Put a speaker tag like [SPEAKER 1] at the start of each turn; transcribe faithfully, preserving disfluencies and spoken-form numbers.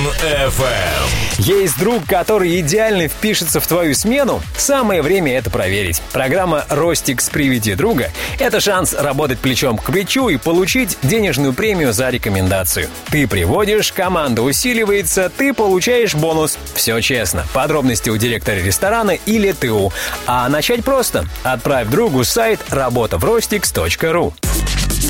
[SPEAKER 1] эф эм.
[SPEAKER 2] Есть друг, который идеально впишется в твою смену? Самое время это проверить. Программа «Ростикс. Приведи друга» — это шанс работать плечом к плечу и получить денежную премию за рекомендацию. Ты приводишь, команда усиливается, ты получаешь бонус. Все честно. Подробности у директора ресторана или ТУ. А начать просто. Отправь другу сайт работа в ростикс точка ру.